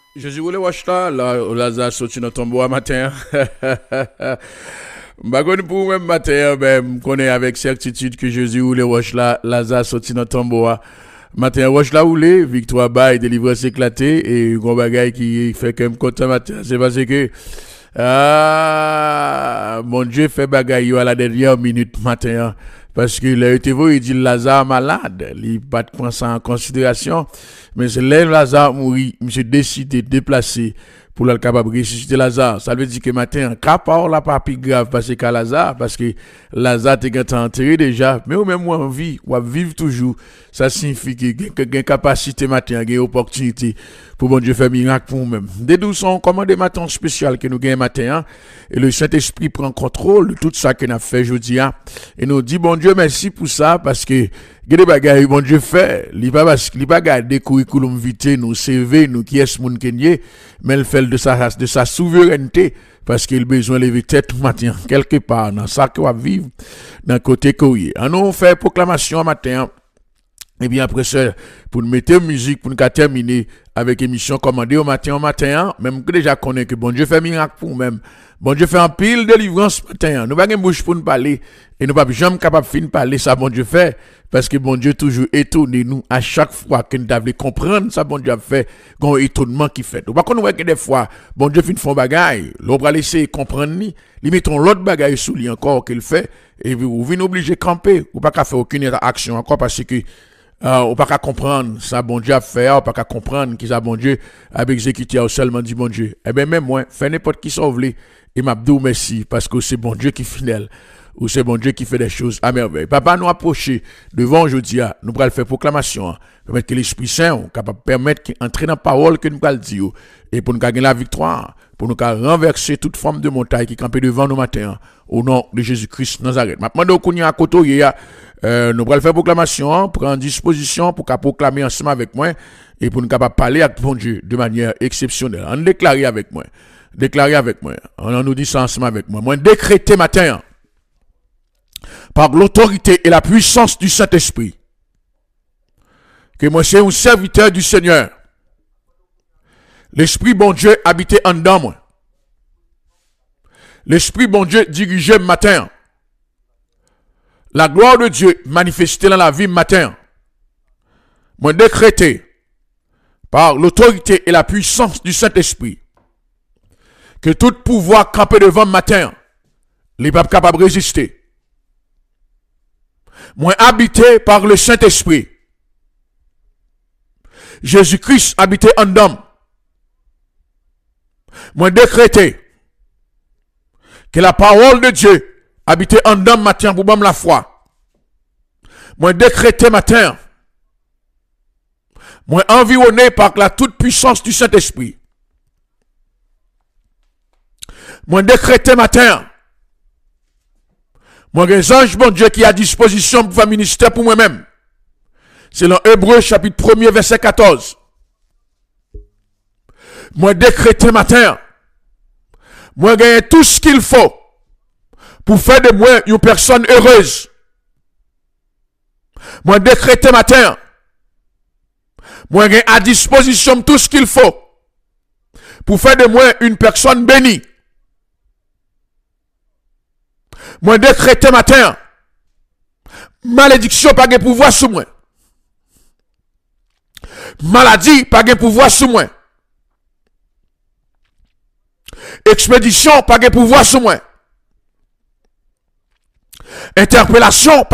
Jésus voulait watch là, Lazare sorti dans tombeau à matin. M'bagone pour même matin, ben, connais avec certitude que Jésus voulait watch là, Lazare sorti dans tombeau à matin. Watch là roulé, victoire bail, délivrance éclatée, et gros bagay qui fait que m'content matin. C'est parce que, mon Dieu fait bagay à la dernière minute matin. Parce que là, il dit Lazare malade, il pas prendre ça en considération, mais c'est là Lazare mourit, monsieur décidé de déplacer pour le capable de ressusciter Lazare. Ça veut dire que matin, capable la pas plus grave parce que Lazare, parce que Lazare t'es enterré déjà, mais ou même moi en vie, ou à vivre toujours, ça signifie que une capacité matin, une opportunité pour bon Dieu faire miracle pour nous-mêmes. Des douze sont commandés matin spécial que nous gagnons matin, et le Saint-Esprit prend contrôle de tout ça que nous avons fait aujourd'hui, et nous dit bon Dieu merci pour ça, parce que des bagages bon Dieu fait, il pas parce qu'il pas garder curriculum vitae nous CV nous qui est moun kenye, mais il fait de sa souveraineté parce qu'il a besoin de lever tête matin quelque part dans ça qu'on va vivre dans côté courrier. On nous fait proclamation matin. Et bien après ça, pour nous mettre musique, pour nous terminer avec émission commandée au matin, même que déjà connaît que bon Dieu fait miracle pour nous-mêmes. Bon Dieu fait un pile de délivrance matin. Nous n'avons pas de bouche pour nous parler. Et nous ne sommes jamais capables de parler ça bon Dieu fait. Parce que bon Dieu toujours étonne nous à chaque fois que nous devons comprendre ça bon Dieu a fait. Il y a un étonnement qui fait. Par contre, nous voyons que des fois, bon Dieu fait une fois bagaille. L'on va laisser comprendre ni. Lui mettons l'autre bagaille sous lui encore qu'il fait. Et vous venez obligé de camper. Ou pas qu'à faire aucune action encore parce que ou pas qu'à comprendre ça bon Dieu a fait, ou pas qu'à comprendre que ça bon Dieu a exécuté ou seulement dit bon Dieu. Eh ben même moi, fait n'importe qui sauve les et m'a dit merci parce que c'est bon Dieu qui fidèle ou c'est bon Dieu qui fait des choses à merveille. Papa nous approcher devant aujourd'hui, nous pourrons faire proclamation, permettre que l'Esprit Saint capable permettre qu'entrer dans la parole que nous pourrons dire et pour nous gagner la victoire, pour nous renverser toute forme de montagne qui campait devant nous matin au nom de Jésus-Christ Nazareth. Maintenant qu'on y a côté nous pourrons faire proclamation, prendre disposition pour proclamer ensemble avec moi et pour nous capable parler avec bon Dieu de manière exceptionnelle. On déclarer avec moi. Déclarer avec moi. On nous dit ça ensemble avec moi. Moi décréter matin par l'autorité et la puissance du Saint-Esprit que moi c'est un serviteur du Seigneur. L'Esprit bon Dieu habitait en dedans moi. L'Esprit bon Dieu dirigeait matin. La gloire de Dieu manifestée dans la vie matin. Moi décréter par l'autorité et la puissance du Saint-Esprit que tout pouvoir camper devant matin, les pas capables de résister. Moi habité par le Saint-Esprit. Jésus-Christ habité en homme. Moi décréter que la parole de Dieu habité en homme matin pour la foi. Moi décréter matin. Moi environné par la toute puissance du Saint-Esprit. Moi décréter matin. Moi les anges bon Dieu qui a disposition pour faire ministère pour moi-même. C'est dans Hébreux chapitre 1er verset 14. Moi décréter matin. Moi gagner tout ce qu'il faut pour faire de moi une personne heureuse. Moi décréter matin. Moi gagner à disposition tout ce qu'il faut pour faire de moi une personne bénie. Moi décréter matin. Malédiction pas de pouvoir sur moi. Maladie pas de pouvoir sur moi. Expédition pas de pouvoir sur moi. Interpellation